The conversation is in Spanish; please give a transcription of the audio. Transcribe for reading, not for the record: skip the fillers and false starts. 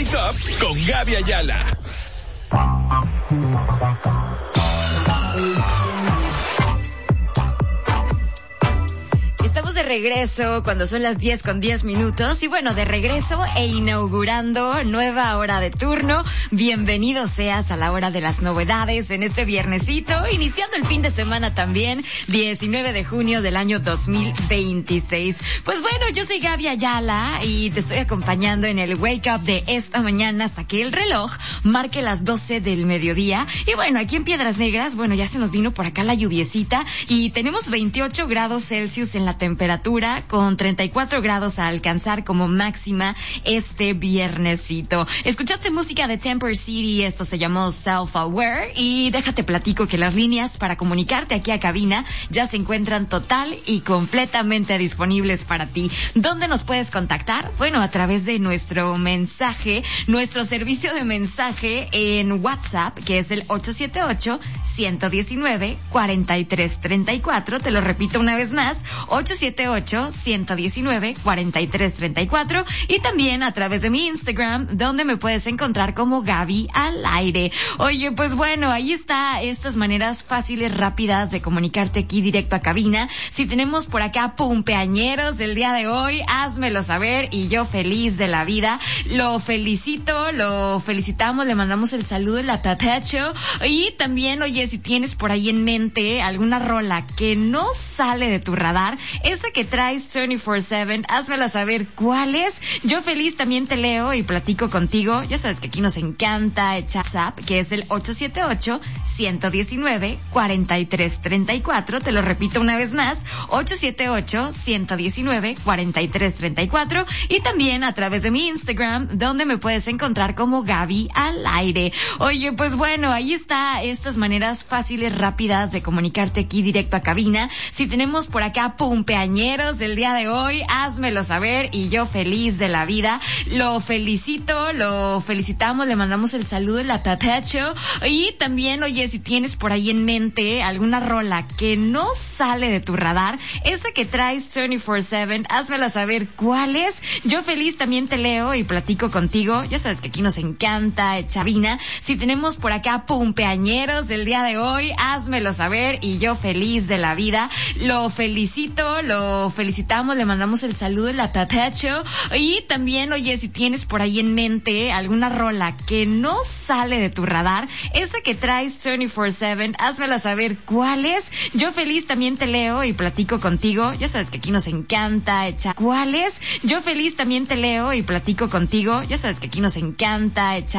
Wake Up con Gaby Ayala. Estamos de regreso cuando son las 10:10 y bueno, de regreso e inaugurando nueva hora de turno. Bienvenido seas a la hora de las novedades en este viernesito, iniciando el fin de semana también, 19 de junio del año 2026. Pues bueno, yo soy Gaby Ayala y te estoy acompañando en el Wake Up de esta mañana hasta que el reloj marque las 12 del mediodía. Y bueno, aquí en Piedras Negras, bueno, ya se nos vino por acá la lluviecita y tenemos 28 grados Celsius en la temperatura, con 34 grados a alcanzar como máxima este viernesito. Escuchaste música de Temper City, esto se llamó Self Aware, y déjate platico que las líneas para comunicarte aquí a cabina ya se encuentran total y completamente disponibles para ti. ¿Dónde nos puedes contactar? Bueno, a través de nuestro mensaje, nuestro servicio de mensaje en WhatsApp, que es el 878-119-4334. Te lo repito una vez más, 878-119-4334, y también a través de mi Instagram, donde me puedes encontrar como Gaby al aire. Oye, pues bueno, ahí está estas maneras fáciles, rápidas de comunicarte aquí directo a cabina. Si tenemos por acá pumpeañeros del día de hoy, házmelo saber y yo feliz de la vida. Lo felicito, lo felicitamos, le mandamos el saludo, el apapacho. Y también, oye, si tienes por ahí en mente alguna rola que no sale de tu radar, esa que traes 24/7, házmela saber cuál es. Yo feliz también te leo y platico contigo. Ya sabes que aquí nos encanta echar WhatsApp, que es el 878-119-4334. Te lo repito una vez más, 878-119-4334. Y también a través de mi Instagram, donde me puedes encontrar como Gaby al aire. Oye, pues bueno, ahí está estas maneras fáciles, rápidas de comunicarte aquí directo a cabina. Si tenemos por acá pumpeañeros del día de hoy, házmelo saber y yo feliz de la vida. Lo felicito, lo felicitamos, le mandamos el saludo, el apapacho. Y también, oye, si tienes por ahí en mente alguna rola que no sale de tu radar, esa que traes 24/7, házmela saber cuál es. Yo feliz también te leo y platico contigo. Ya sabes que aquí nos encanta chavina. Si tenemos por acá pumpeañeros del día de hoy, házmelo saber y yo feliz de la vida. Lo felicito, lo felicitamos, le mandamos el saludo, el apapacho. Y también, oye, si tienes por ahí en mente alguna rola que no sale de tu radar, esa que traes 24/7, házmela saber cuál es. Yo feliz también te leo y platico contigo. Ya sabes que aquí nos encanta echar cuál es. Yo feliz también te leo y platico contigo. Ya sabes que aquí nos encanta echar